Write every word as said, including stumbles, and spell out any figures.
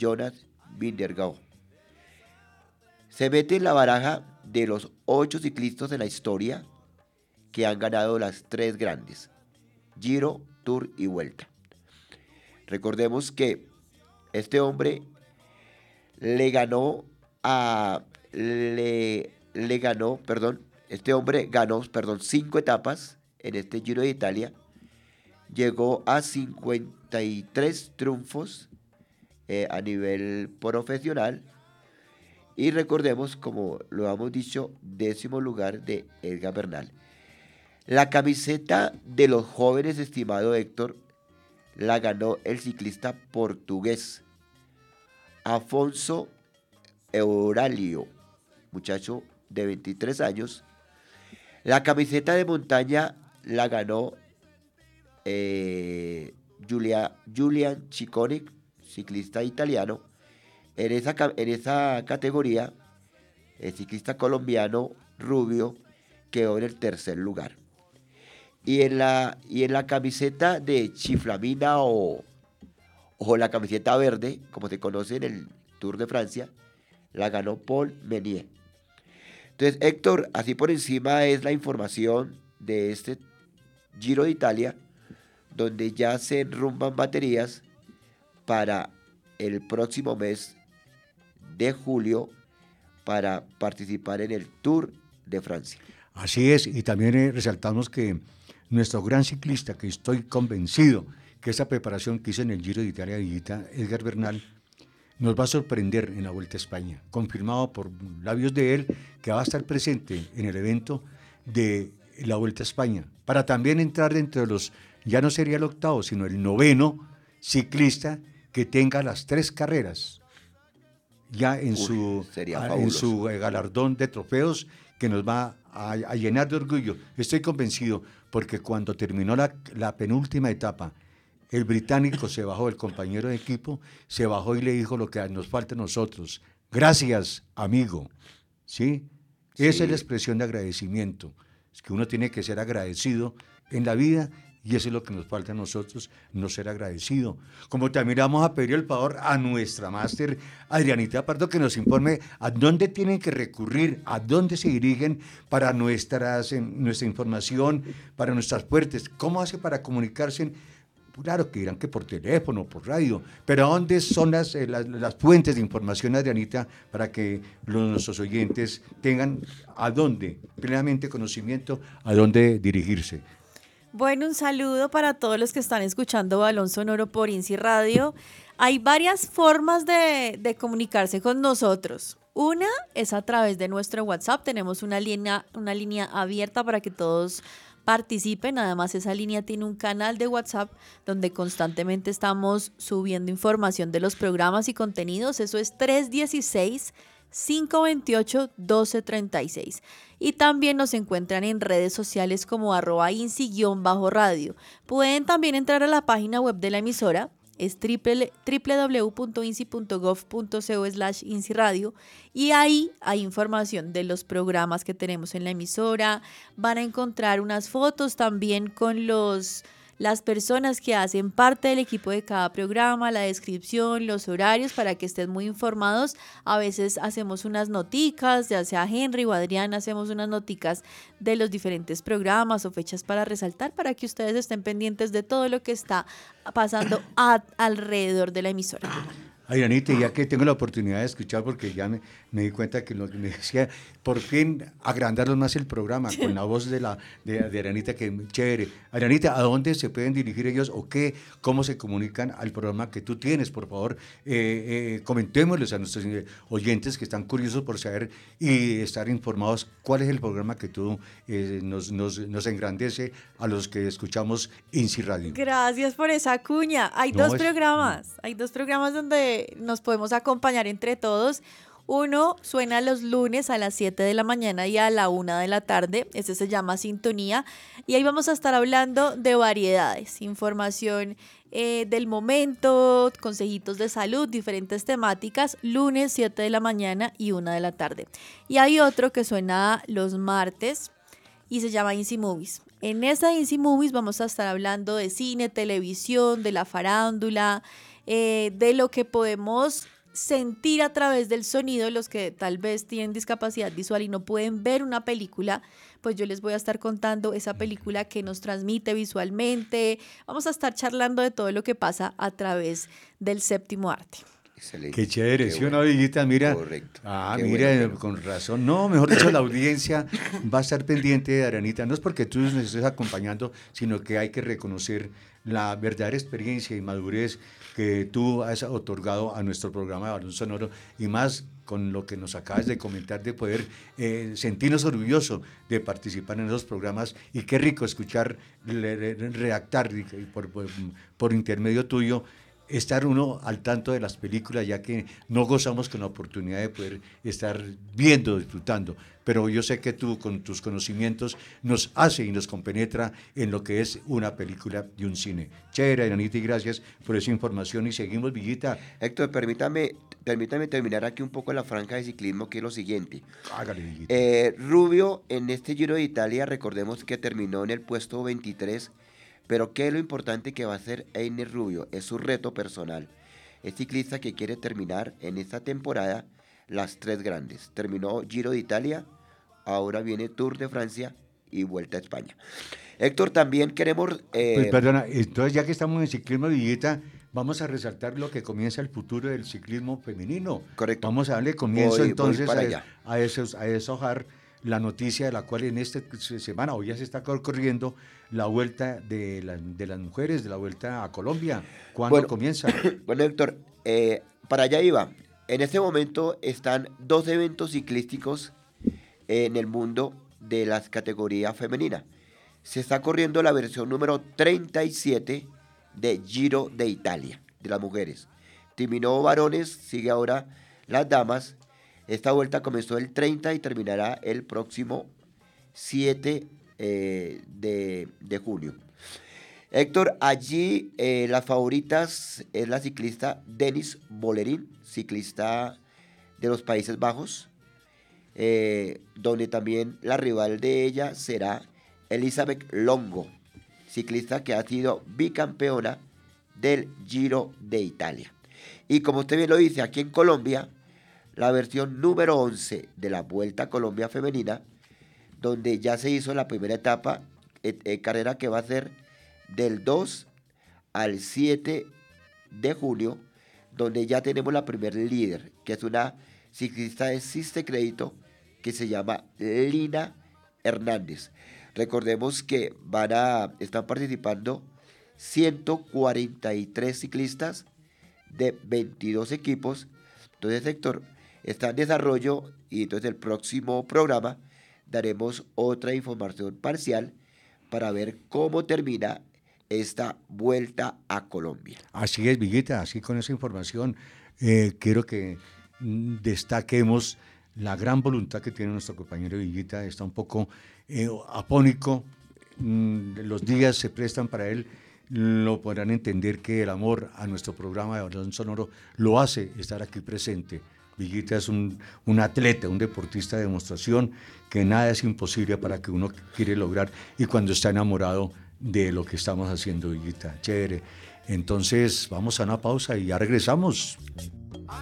Jonas Vingegaard. Se mete en la baraja de los ocho ciclistas en la historia que han ganado las tres grandes, Giro, Tour y Vuelta. Recordemos que este hombre le ganó a le, le ganó, perdón, este hombre ganó, perdón, cinco etapas en este Giro de Italia, llegó a cincuenta y tres triunfos eh, a nivel profesional y recordemos, como lo hemos dicho, décimo lugar de Edgar Bernal. La camiseta de los jóvenes, estimado Héctor, la ganó el ciclista portugués Afonso Euralio, muchacho de veintitrés años. La camiseta de montaña la ganó eh, Giulia, Julian Ciccone, ciclista italiano. En esa, en esa categoría, el ciclista colombiano Rubio quedó en el tercer lugar. Y en la, y en la camiseta de chiflamina o, o la camiseta verde, como se conoce en el Tour de Francia, la ganó Paul Meunier. Entonces, Héctor, así por encima es la información de este Giro de Italia, donde ya se enrumban baterías para el próximo mes de julio para participar en el Tour de Francia. Así es, y también eh, resaltamos que nuestro gran ciclista, que estoy convencido que esa preparación que hizo en el Giro de Italia, Edgar Bernal, nos va a sorprender en la Vuelta a España, confirmado por labios de él que va a estar presente en el evento de la Vuelta a España, para también entrar dentro de los, ya no sería el octavo, sino el noveno ciclista que tenga las tres carreras ya en, Uy, su, a, en su galardón de trofeos, que nos va a, a llenar de orgullo. Estoy convencido, porque cuando terminó la, la penúltima etapa, el británico se bajó, el compañero de equipo, se bajó y le dijo lo que nos falta a nosotros. Gracias, amigo. ¿Sí? Sí. Esa es la expresión de agradecimiento. Es que uno tiene que ser agradecido en la vida, y eso es lo que nos falta a nosotros, no ser agradecido. Como también vamos a pedir el favor a nuestra máster Adrianita Pardo que nos informe a dónde tienen que recurrir, a dónde se dirigen para nuestras, nuestra información, para nuestras fuentes. ¿Cómo hace para comunicarse? Claro que dirán que por teléfono, por radio, pero ¿a dónde son las, eh, las, las fuentes de información, Adrianita, para que los, nuestros oyentes tengan a dónde, plenamente conocimiento, a dónde dirigirse? Bueno, un saludo para todos los que están escuchando Balón Sonoro por INSI Radio. Hay varias formas de, de comunicarse con nosotros. Una es a través de nuestro WhatsApp. Tenemos una línea, una línea abierta para que todos participen. Además, esa línea tiene un canal de WhatsApp donde constantemente estamos subiendo información de los programas y contenidos. Eso es tres uno seis, cinco dos ocho, uno dos tres seis. Y también nos encuentran en redes sociales como arroba insi-radio. Pueden también entrar a la página web de la emisora, es doble u doble u doble u punto insi punto gov punto co slash insiradio, y ahí hay información de los programas que tenemos en la emisora. Van a encontrar unas fotos también con los... las personas que hacen parte del equipo de cada programa, la descripción, los horarios, para que estén muy informados. A veces hacemos unas noticas, ya sea Henry o Adrián, hacemos unas noticas de los diferentes programas o fechas para resaltar, para que ustedes estén pendientes de todo lo que está pasando a, alrededor de la emisora. Adrianita, ya que tengo la oportunidad de escuchar, porque ya me, me di cuenta que lo que me decía, por fin agrandaron más el programa con la voz de la de, de Adrianita, que chévere. Adrianita, ¿a dónde se pueden dirigir ellos o qué, cómo se comunican al programa que tú tienes? Por favor, eh, eh, comentémosles a nuestros oyentes que están curiosos por saber y estar informados cuál es el programa que tú eh, nos, nos, nos engrandece a los que escuchamos INSI Radio. Gracias por esa cuña. Hay No, dos es... programas, hay dos programas donde nos podemos acompañar entre todos. Uno suena los lunes a las siete de la mañana y a la una de la tarde. Ese se llama Sintonía. Y ahí vamos a estar hablando de variedades, información eh, del momento, consejitos de salud, diferentes temáticas. Lunes, siete de la mañana y una de la tarde. Y hay otro que suena los martes y se llama INSI Movies. En esta INSI Movies vamos a estar hablando de cine, televisión, de la farándula, eh, de lo que podemos sentir a través del sonido. Los que tal vez tienen discapacidad visual y no pueden ver una película, pues yo les voy a estar contando esa película que nos transmite visualmente. Vamos a estar charlando de todo lo que pasa a través del séptimo arte. Excelente. Qué chévere, Qué ¿sí bueno. una Villita? Mira. Correcto. Ah, Qué mira, bueno, bueno. con razón. No, mejor dicho, la audiencia va a estar pendiente de Aranita. No es porque tú nos estés acompañando, sino que hay que reconocer la verdadera experiencia y madurez que tú has otorgado a nuestro programa de Balón Sonoro, y más con lo que nos acabas de comentar, de poder eh, sentirnos orgullosos de participar en esos programas. Y qué rico escuchar, le, le, redactar y por, por, por intermedio tuyo, estar uno al tanto de las películas, ya que no gozamos con la oportunidad de poder estar viendo, disfrutando. Pero yo sé que tú, con tus conocimientos, nos hace y nos compenetra en lo que es una película y un cine. Chévere, Anita, y gracias por esa información. Y seguimos, Villita. Héctor, permítame, permítame terminar aquí un poco la franja de ciclismo, que es lo siguiente. Hágale, Villita. Eh, Rubio, en este Giro de Italia, recordemos que terminó en el puesto veintitrés, pero ¿qué es lo importante que va a hacer Einer Rubio? Es su reto personal. Es ciclista que quiere terminar en esta temporada las tres grandes. Terminó Giro de Italia, ahora viene Tour de Francia y Vuelta a España. Héctor, también queremos... Eh, Pues perdona, entonces ya que estamos en ciclismo, Villita, vamos a resaltar lo que comienza el futuro del ciclismo femenino. Correcto. Vamos a darle comienzo Voy- voy entonces para a, allá. a, esos, a deshojar la noticia de la cual en esta semana, hoy ya se está corriendo la vuelta de, la, de las mujeres, de la vuelta a Colombia. ¿Cuándo Bueno. comienza? Bueno, Héctor, eh, para allá iba. En este momento están dos eventos ciclísticos en el mundo de las categorías femeninas. Se está corriendo la versión número treinta y siete de Giro de Italia, de las mujeres. Terminó varones, sigue ahora las damas. Esta vuelta comenzó el treinta y terminará el próximo siete eh, de, de junio. Héctor, allí eh, las favoritas es la ciclista Dennis Bolerín, ciclista de los Países Bajos, eh, donde también la rival de ella será Elizabeth Longo, ciclista que ha sido bicampeona del Giro de Italia. Y como usted bien lo dice, aquí en Colombia, la versión número once de la Vuelta a Colombia Femenina, donde ya se hizo la primera etapa, eh, eh, carrera que va a ser del dos al siete de junio, donde ya tenemos la primer líder, que es una ciclista de Siste Crédito, que se llama Lina Hernández. Recordemos que van a, están participando ciento cuarenta y tres ciclistas de veintidós equipos. Entonces, Héctor, está en desarrollo y entonces el próximo programa daremos otra información parcial para ver cómo termina esta vuelta a Colombia. Así es, Villita, así con esa información eh, quiero que mm, destaquemos la gran voluntad que tiene nuestro compañero Villita. Está un poco eh, apónico, mm, los días se prestan para él, lo podrán entender que el amor a nuestro programa de Balón Sonoro lo hace estar aquí presente. Villita es un, un atleta, un deportista de demostración, que nada es imposible para que uno quiere lograr, y cuando está enamorado de lo que estamos haciendo, Villita. Chévere. Entonces vamos a una pausa y ya regresamos.